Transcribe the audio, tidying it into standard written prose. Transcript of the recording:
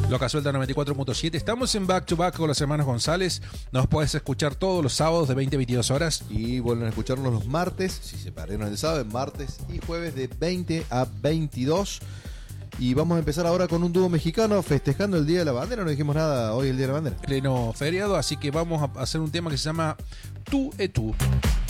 Loca Suelta 94.7. Estamos en Back to Back con los hermanos González. Nos podés escuchar todos los sábados de 20 a 22 horas. Y vuelven a escucharnos los martes, si se perdieron el sábado, martes y jueves de 20 a 22. Y vamos a empezar ahora con un dúo mexicano festejando el Día de la Bandera. No dijimos nada hoy, el Día de la Bandera. Pleno feriado, así que vamos a hacer un tema que se llama Tú et Tú.